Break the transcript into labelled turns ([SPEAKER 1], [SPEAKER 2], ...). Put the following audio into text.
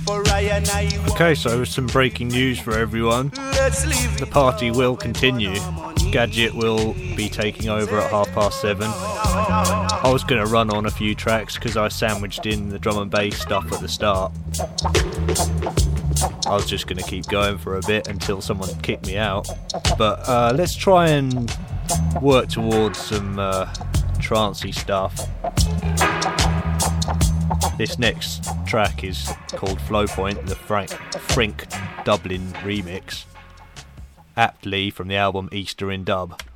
[SPEAKER 1] Okay, so some breaking news for everyone. The party will continue. Gadget will be taking over at 7:30. I was going to run on a few tracks because I sandwiched in the drum and bass stuff at the start. I was just going to keep going for a bit until someone kicked me out. But let's try and work towards some trancey stuff. This next track is called Flowpoint, the Frink Dublin remix, aptly from the album Easter in Dub.